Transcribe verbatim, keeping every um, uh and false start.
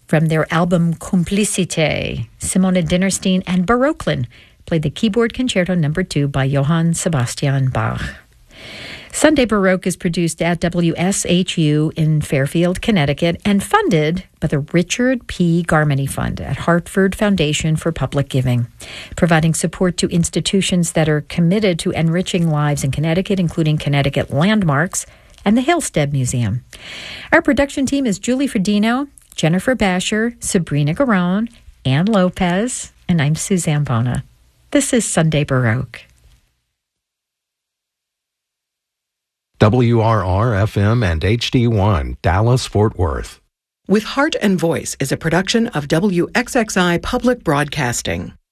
From their album Complicité, Simona Dinnerstein and Baroquelin played the keyboard concerto number two by Johann Sebastian Bach. Sunday Baroque is produced at W S H U in Fairfield, Connecticut, and funded by the Richard P. Garmany Fund at Hartford Foundation for Public Giving, providing support to institutions that are committed to enriching lives in Connecticut, including Connecticut Landmarks and the Halstead Museum. Our production team is Julie Ferdino, Jennifer Basher, Sabrina Garone, Ann Lopez, and I'm Suzanne Bona. This is Sunday Baroque. W R R F M and H D one, Dallas-Fort Worth. With Heart and Voice is a production of W X X I Public Broadcasting.